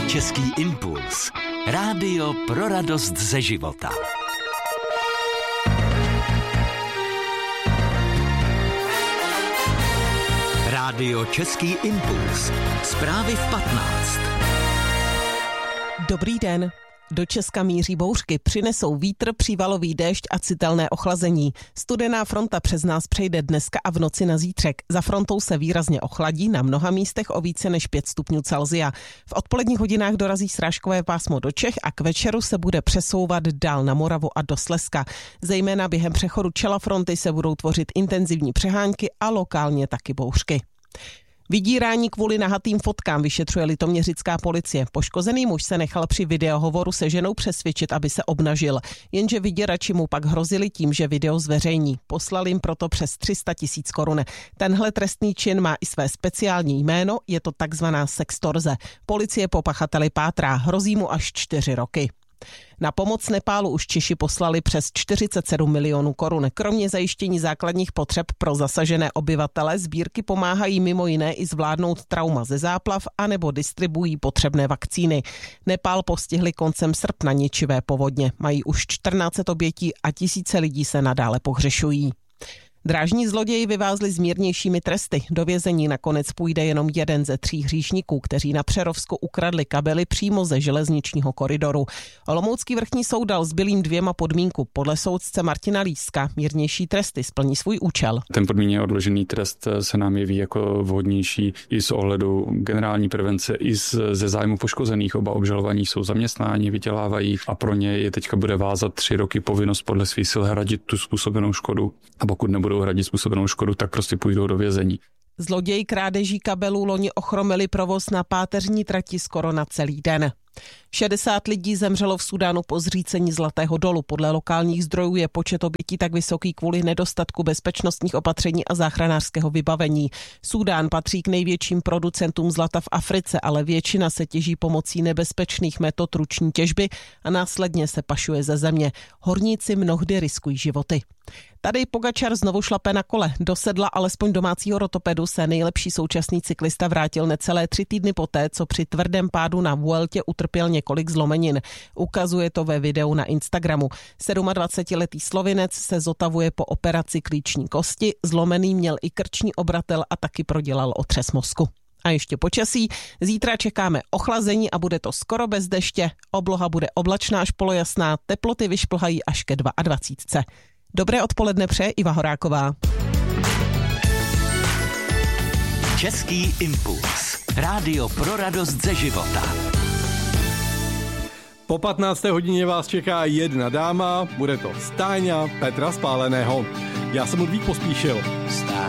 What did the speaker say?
Český impuls. Rádio pro radost ze života. Rádio Český impuls. Zprávy v 15. Dobrý den. Do Česka míří bouřky, přinesou vítr, přívalový déšť a citelné ochlazení. Studená fronta přes nás přejde dneska a v noci na zítřek. Za frontou se výrazně ochladí, na mnoha místech o více než 5 stupňů Celsia. V odpoledních hodinách dorazí srážkové pásmo do Čech a k večeru se bude přesouvat dál na Moravu a do Slezska. Zejména během přechodu čela fronty se budou tvořit intenzivní přehánky a lokálně taky bouřky. Vydírání kvůli nahatým fotkám vyšetřuje litoměřická policie. Poškozený muž se nechal při videohovoru se ženou přesvědčit, aby se obnažil. Jenže vyděrači mu pak hrozili tím, že video zveřejní. Poslal jim proto přes 300 000 korun. Tenhle trestný čin má i své speciální jméno, je to takzvaná sextorze. Policie po pachateli pátrá, hrozí mu až 4 roky. Na pomoc Nepálu už Češi poslali přes 47 milionů korun. Kromě zajištění základních potřeb pro zasažené obyvatele sbírky pomáhají mimo jiné i zvládnout trauma ze záplav anebo distribuují potřebné vakcíny. Nepál postihly koncem srpna ničivé povodně. Mají už 1400 obětí a tisíce lidí se nadále pohřešují. Drážní zloději vyvázli s mírnějšími tresty. Do vězení nakonec půjde jenom 1 ze 3 hříšníků, kteří na Přerovsku ukradli kabely přímo ze železničního koridoru. Olomoucký vrchní soud dal zbylým 2 podmínku. Podle soudce Martina Líska mírnější tresty splní svůj účel. Ten podmíněně odložený trest se nám jeví jako vhodnější i z ohledu generální prevence, i ze zájmu poškozených. Oba obžalovaní jsou zaměstnáni, vydělávají a pro ně je teďka bude vázat 3 roky povinnost podle svých sil hradit tu způsobenou škodu. A pokud nebudou hradit způsobenou škodu, tak prostě půjdou do vězení. Zloději krádeží kabelů loni ochromili provoz na páteřní trati skoro na celý den. 60 lidí zemřelo v Súdánu po zřícení Zlatého dolu. Podle lokálních zdrojů je počet obětí tak vysoký kvůli nedostatku bezpečnostních opatření a záchranářského vybavení. Súdán patří k největším producentům zlata v Africe, ale většina se těží pomocí nebezpečných metod ruční těžby a následně se pašuje ze země. Horníci mnohdy riskují životy. Tadej Pogačar znovu šlape na kole. Do sedla alespoň domácího rotopedu se nejlepší současný cyklista vrátil necelé 3 týdny poté, co při tvrdém pádu na Vueltě utrpěl několik zlomenin. Ukazuje to ve videu na Instagramu. 27letý Slovinec se zotavuje po operaci klíční kosti, zlomený měl i krční obratel a taky prodělal otřes mozku. A ještě počasí. Zítra čekáme ochlazení a bude to skoro bez deště. Obloha bude oblačná až polojasná, teploty vyšplhají až ke 22. Dobré odpoledne přeje Iva Horáková. Český impuls. Rádio pro radost ze života. Po 15. hodině vás čeká jedna dáma, bude to Stáňa Petra Spáleného. Já jsem Ludvík Pospíšil.